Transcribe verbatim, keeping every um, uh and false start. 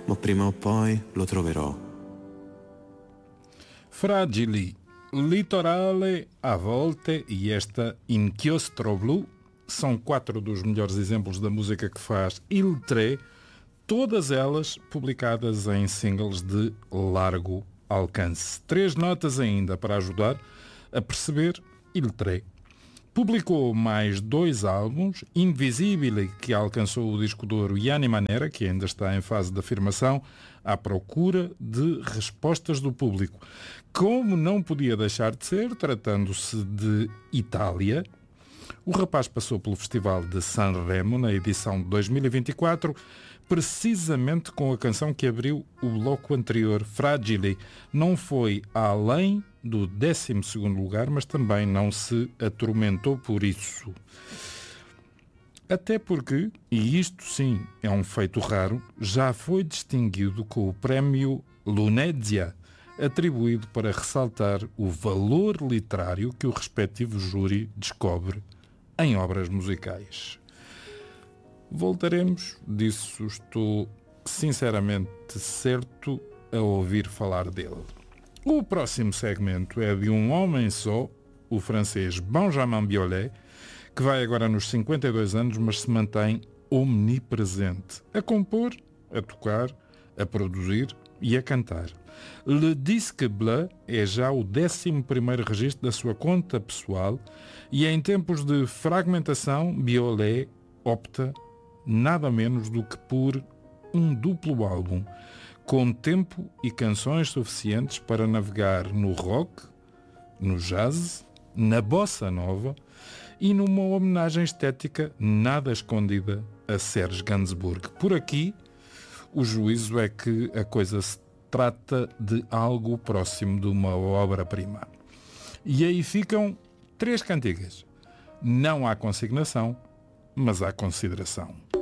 ma prima o poi lo troverò. Fragili, Litorale, A volte e esta Inchiostro Blu são quatro dos melhores exemplos da música que faz Il Tre, todas elas publicadas em singles de largo alcance. Três notas ainda para ajudar a perceber Il Tre. Publicou mais dois álbuns, Invisibile, que alcançou o disco de ouro, e Animanera, que ainda está em fase de afirmação, à procura de respostas do público. Como não podia deixar de ser, tratando-se de Itália, o rapaz passou pelo Festival de Sanremo na edição de dois mil e vinte e quatro, precisamente com a canção que abriu o bloco anterior, Fragile. Não foi além do décimo segundo lugar, mas também não se atormentou por isso. Até porque, e isto sim é um feito raro, já foi distinguido com o prémio Lunezia, atribuído para ressaltar o valor literário que o respectivo júri descobre em obras musicais. Voltaremos, disso estou sinceramente certo, a ouvir falar dele. O próximo segmento é de um homem só, o francês Benjamin Biolay, que vai agora nos cinquenta e dois anos, mas se mantém omnipresente, a compor, a tocar, a produzir e a cantar. Le Disque Bleu é já o décimo primeiro registro da sua conta pessoal e em tempos de fragmentação, Biolay opta nada menos do que por um duplo álbum, com tempo e canções suficientes para navegar no rock, no jazz, na bossa nova e numa homenagem estética nada escondida a Serge Gainsbourg. Por aqui, o juízo é que a coisa se trata de algo próximo de uma obra-prima. E aí ficam três cantigas. Não há consignação, mas há consideração.